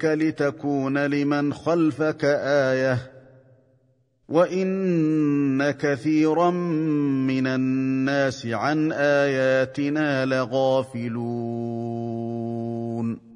لتكون لمن خلفك آية وإن كثيرا من الناس عن آياتنا لغافلون